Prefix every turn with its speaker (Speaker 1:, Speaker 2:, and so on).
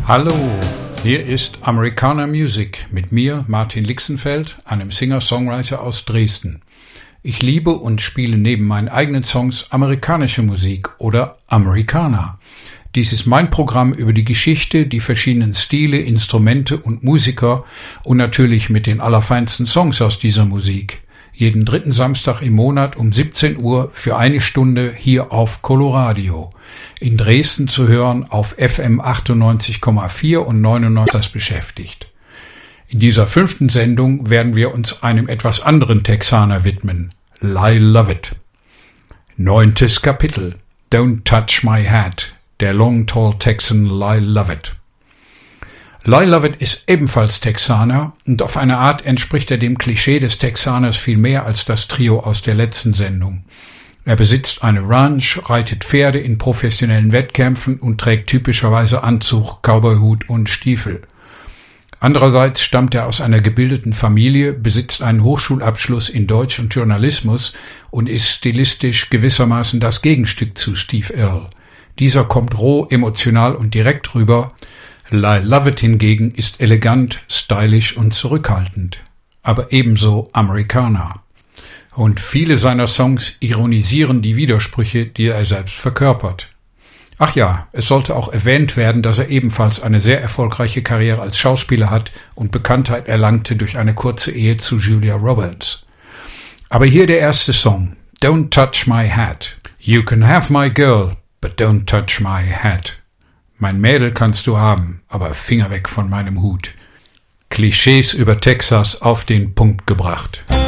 Speaker 1: Hallo, hier ist Americana Music mit mir, Martin Lixenfeld, einem Singer-Songwriter aus Dresden. Ich liebe und spiele neben meinen eigenen Songs amerikanische Musik oder Americana. Dies ist mein Programm über die Geschichte, die verschiedenen Stile, Instrumente und Musiker und natürlich mit den allerfeinsten Songs aus dieser Musik. Jeden dritten Samstag im Monat um 17 Uhr für eine Stunde hier auf Coloradio. In Dresden zu hören auf FM 98,4 und 99 das beschäftigt. In dieser 5. Sendung werden wir uns einem etwas anderen Texaner widmen. Lyle Lovett. 9. Kapitel. Don't Touch My Hat. Der Long Tall Texan Lyle Lovett. Lyle Lovett ist ebenfalls Texaner und auf eine Art entspricht er dem Klischee des Texaners viel mehr als das Trio aus der letzten Sendung. Er besitzt eine Ranch, reitet Pferde in professionellen Wettkämpfen und trägt typischerweise Anzug, Cowboyhut und Stiefel. Andererseits stammt er aus einer gebildeten Familie, besitzt einen Hochschulabschluss in Deutsch und Journalismus und ist stilistisch gewissermaßen das Gegenstück zu Steve Earle. Dieser kommt roh, emotional und direkt rüber. Lyle Lovett hingegen ist elegant, stylisch und zurückhaltend, aber ebenso Amerikaner. Und viele seiner Songs ironisieren die Widersprüche, die er selbst verkörpert. Ach ja, es sollte auch erwähnt werden, dass er ebenfalls eine sehr erfolgreiche Karriere als Schauspieler hat und Bekanntheit erlangte durch eine kurze Ehe zu Julia Roberts. Aber hier der erste Song, Don't Touch My Hat. You can have my girl, but don't touch my hat. Mein Mädel kannst du haben, aber Finger weg von meinem Hut. Klischees über Texas auf den Punkt gebracht.